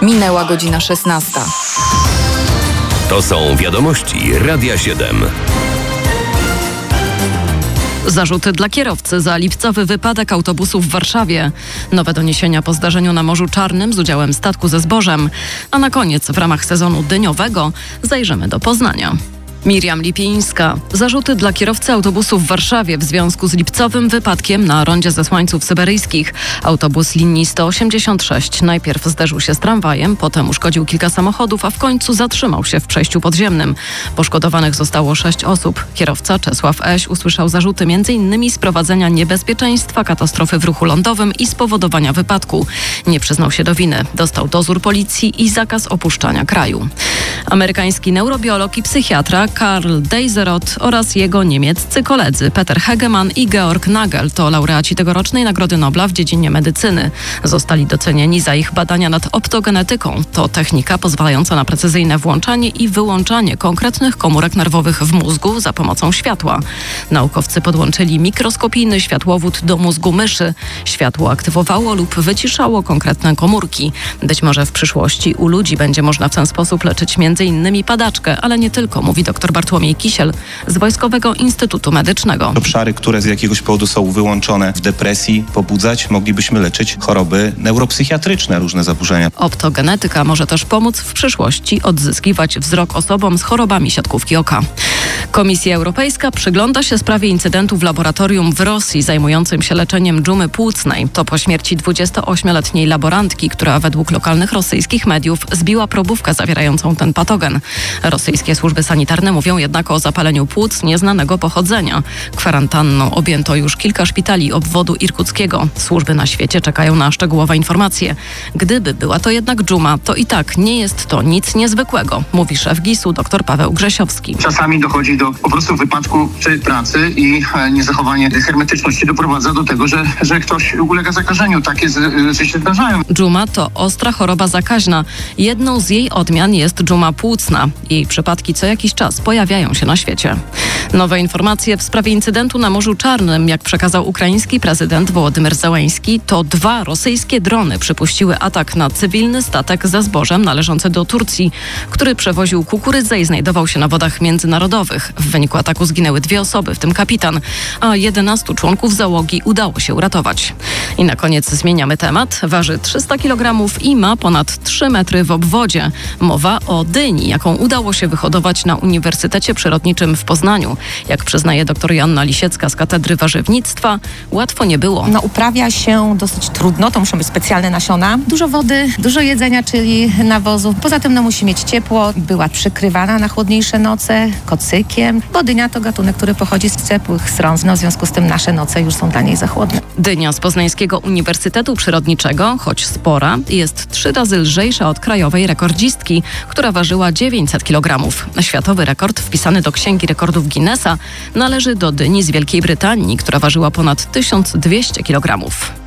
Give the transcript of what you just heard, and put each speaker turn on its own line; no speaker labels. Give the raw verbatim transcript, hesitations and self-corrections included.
Minęła godzina szesnasta.
To są wiadomości Radia siedem.
Zarzuty dla kierowcy za lipcowy wypadek autobusu w Warszawie. Nowe doniesienia po zdarzeniu na Morzu Czarnym z udziałem statku ze zbożem. A na koniec w ramach sezonu dyniowego zajrzymy do Poznania. Miriam Lipińska. Zarzuty dla kierowcy autobusu w Warszawie w związku z lipcowym wypadkiem na rondzie Zesłańców Syberyjskich. Autobus linii sto osiemdziesiąt sześć najpierw zderzył się z tramwajem, potem uszkodził kilka samochodów, a w końcu zatrzymał się w przejściu podziemnym. Poszkodowanych zostało sześć osób. Kierowca Czesław Eś usłyszał zarzuty m in sprowadzenia niebezpieczeństwa, katastrofy w ruchu lądowym i spowodowania wypadku. Nie przyznał się do winy. Dostał dozór policji i zakaz opuszczania kraju. Amerykański neurobiolog i psychiatra Karl Deiseroth oraz jego niemieccy koledzy Peter Hegemann i Georg Nagel to laureaci tegorocznej Nagrody Nobla w dziedzinie medycyny. Zostali docenieni za ich badania nad optogenetyką. To technika pozwalająca na precyzyjne włączanie i wyłączanie konkretnych komórek nerwowych w mózgu za pomocą światła. Naukowcy podłączyli mikroskopijny światłowód do mózgu myszy. Światło aktywowało lub wyciszało konkretne komórki. Być może w przyszłości u ludzi będzie można w ten sposób leczyć między innymi padaczkę, ale nie tylko, mówi dr Bartłomiej Kisiel z Wojskowego Instytutu Medycznego.
Obszary, które z jakiegoś powodu są wyłączone w depresji, pobudzać, moglibyśmy leczyć choroby neuropsychiatryczne, różne zaburzenia.
Optogenetyka może też pomóc w przyszłości odzyskiwać wzrok osobom z chorobami siatkówki oka. Komisja Europejska przygląda się sprawie incydentu w laboratorium w Rosji zajmującym się leczeniem dżumy płucnej. To po śmierci dwudziestoośmioletniej laborantki, która według lokalnych rosyjskich mediów zbiła probówkę zawierającą ten patogen. Rosyjskie służby sanitarne mówią jednak o zapaleniu płuc nieznanego pochodzenia. Kwarantanną objęto już kilka szpitali obwodu irkuckiego. Służby na świecie czekają na szczegółowe informacje. Gdyby była to jednak dżuma, to i tak nie jest to nic niezwykłego, mówi szef gisu dr Paweł Grzesiowski.
Czasami dochodzi do po prostu wypadku przy pracy i niezachowanie hermetyczności doprowadza do tego, że, że ktoś ulega zakażeniu. Takie rzeczy się zdarzają.
Dżuma to ostra choroba zakaźna. Jedną z jej odmian jest dżuma płucna. Jej przypadki co jakiś czas pojawiają się na świecie. Nowe informacje w sprawie incydentu na Morzu Czarnym, jak przekazał ukraiński prezydent Wołodymyr Zełenski, to dwa rosyjskie drony przypuściły atak na cywilny statek ze zbożem należący do Turcji, który przewoził kukurydzę i znajdował się na wodach międzynarodowych. W wyniku ataku zginęły dwie osoby, w tym kapitan, a jedenastu członków załogi udało się uratować. I na koniec zmieniamy temat. Waży trzysta kilogramów i ma ponad trzy metry w obwodzie. Mowa o dyni, jaką udało się wyhodować na Uniwersytecie Przyrodniczym w Poznaniu. Jak przyznaje dr Joanna Lisiecka z Katedry Warzywnictwa, łatwo nie było.
No, uprawia się dosyć trudno, to muszą być specjalne nasiona. Dużo wody, dużo jedzenia, czyli nawozów. Poza tym no, musi mieć ciepło. Była przykrywana na chłodniejsze noce kocykiem, bo dynia to gatunek, który pochodzi z ciepłych stron. No, w związku z tym nasze noce już są dla niej za chłodne.
Dynia z Poznańskiego Uniwersytetu Przyrodniczego, choć spora, jest trzy razy lżejsza od krajowej rekordzistki, która ważyła dziewięćset kilogramów. Światowy rekord wpisany do Księgi Rekordów Guinnessa należy do dyni z Wielkiej Brytanii, która ważyła ponad tysiąc dwieście kilogramów.